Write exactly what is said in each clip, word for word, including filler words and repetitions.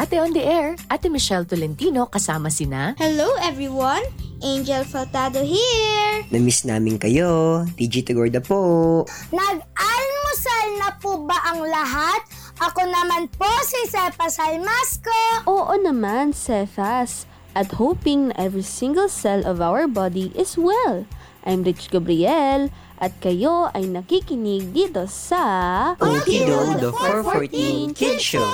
Ate on the Air, Ate Michelle Tolentino kasama sina. Hello everyone! Angel Faltado here! Na-miss namin kayo. T G Tagorda po. Nag-almusal na po ba ang lahat? Ako naman po si Sepa Salmasco. Oo naman, Cephas. At hoping na every single cell of our body is well. I'm Rich Gabriel. At kayo ay nakikinig dito sa Okido, the four fourteen Kids Show.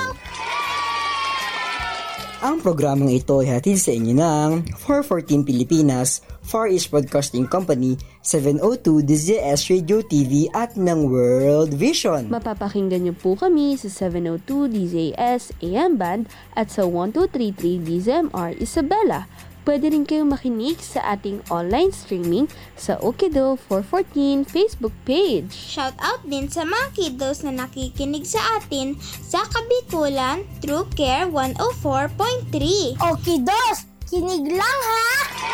Ang programang ito ay hatid sa inyo ng four fourteen Pilipinas, Far East Broadcasting Company, seven oh two D Z S Radio T V at ng World Vision. Mapapakinggan niyo po kami sa seven oh two D Z S A M Band at sa twelve thirty-three D Z M R Isabela. Pwede rin kayong makinig sa ating online streaming sa Okido four fourteen Facebook page. Shout out din sa mga kiddos na nakikinig sa atin sa Kabikulan True Care one oh four point three. Okidos, kinig lang ha!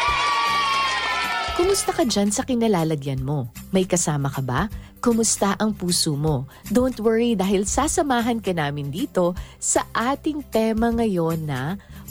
Kumusta ka dyan sa kinalalagyan mo? May kasama ka ba? Kumusta ang puso mo? Don't worry dahil sasamahan ka namin dito sa ating tema ngayon na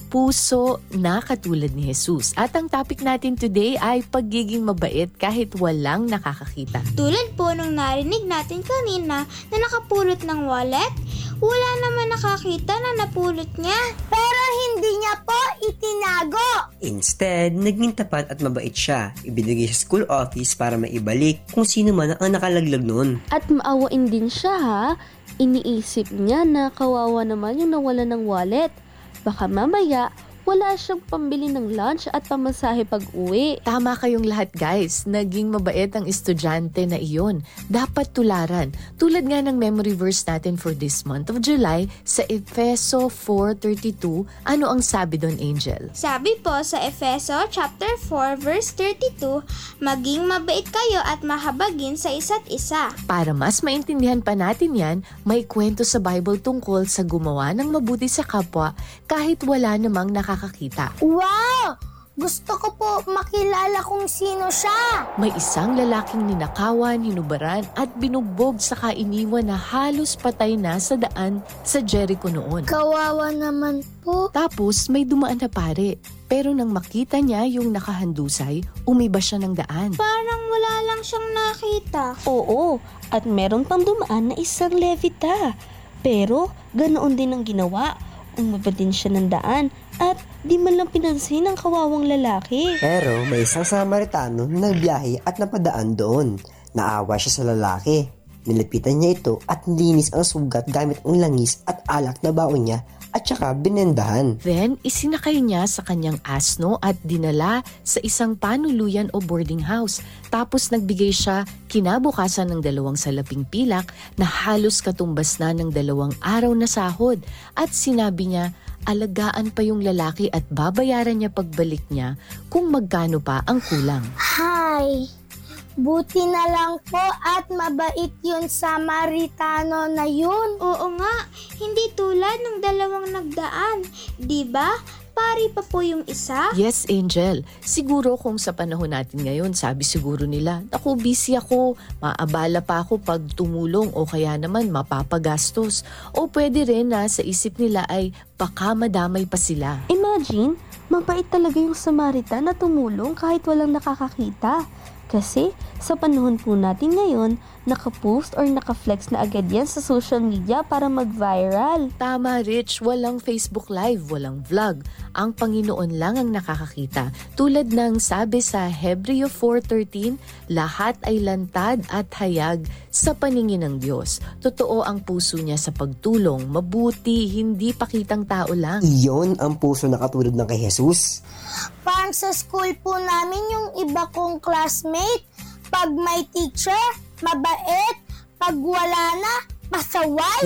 puso na katulad ni Jesus. At ang topic natin today ay pagiging mabait kahit walang nakakakita. Tulad po nung narinig natin kanina na nakapulot ng wallet, wala naman nakakita na napulot niya. Pero hindi niya po itinago. Instead, naging tapat at mabait siya. Ibinigay sa school office para maibalik kung sino man ang nakalaglag nun. At maawain din siya ha. Iniisip niya na kawawa naman yung nawala ng wallet. Baka mamaya, wala siyang pambili ng lunch at pamasahe pag-uwi. Tama kayong lahat guys, naging mabait ang estudyante na iyon. Dapat tularan. Tulad nga ng memory verse natin for this month of July sa Efeso four thirty-two. Ano ang sabi doon, Angel? Sabi po sa Efeso chapter four verse thirty-two, maging mabait kayo at mahabagin sa isa't isa. Para mas maintindihan pa natin yan, may kwento sa Bible tungkol sa gumawa ng mabuti sa kapwa kahit wala namang nakakakita. Kakita. Wow! Gusto ko po makilala kung sino siya. May isang lalaking ninakawan, hinubaran at binugbog sa kainiwan na halos patay na sa daan sa Jericho noon. Kawawa naman po. Tapos may dumaan na pare. Pero nang makita niya yung nakahandusay, umiba siya ng daan. Parang wala lang siyang nakita. Oo, at meron pang dumaan na isang levita. Pero ganoon din ang ginawa. Umiba din siya ng daan at di man lang pinansin ang kawawang lalaki. Pero may isang Samaritano na nagbiyahe at napadaan doon. Naawa siya sa lalaki. Nilapitan niya ito at nilinis ang sugat gamit ang langis at alak na baon niya at saka binendahan. Then, isinakay niya sa kanyang asno at dinala sa isang panuluyan o boarding house. Tapos nagbigay siya kinabukasan ng dalawang salaping pilak na halos katumbas na ng dalawang araw na sahod. At sinabi niya, alagaan pa yung lalaki at babayaran niya pagbalik niya kung magkano pa ang kulang. Hay, buti na lang po at mabait yun Samaritano na yun. Oo nga, hindi tulad ng dalawang nagdaan. Diba? Pari pa po yung isa. Yes, Angel. Siguro kung sa panahon natin ngayon, sabi siguro nila, ako busy ako, maabala pa ako pag tumulong o kaya naman mapapagastos. O pwede rin na sa isip nila ay baka madamay pa sila. Imagine, mabait talaga yung Samaritan na tumulong kahit walang nakakakita. Kasi sa panahon po natin ngayon, nakapost or nakaflex na agad yan sa social media para mag-viral. Tama, Rich. Walang Facebook Live, walang vlog. Ang Panginoon lang ang nakakakita. Tulad ng sabi sa Hebreo four thirteen, lahat ay lantad at hayag sa paningin ng Diyos. Totoo ang puso niya sa pagtulong, mabuti, hindi pakitang tao lang. Iyon ang puso na katulad ng kay Jesus. Parang sa school po namin yung iba kong classmate, pag may teacher, mabait, pag wala na, pasaway.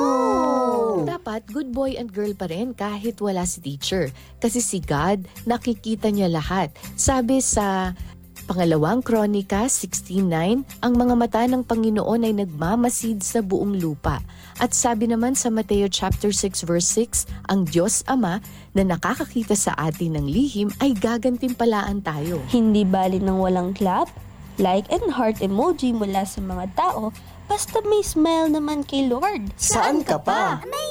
No! Dapat good boy and girl pa rin kahit wala si teacher. Kasi si God, nakikita niya lahat. Sabi sa Pangalawang Kronika sixteen nine, ang mga mata ng Panginoon ay nagmamasid sa buong lupa. At sabi naman sa Mateo chapter six verse six, ang Diyos Ama na nakakakita sa atin ng lihim ay gagantimpalaan tayo. Hindi bali ng walang clap, like and heart emoji mula sa mga tao, basta may smile naman kay Lord. Saan ka pa? May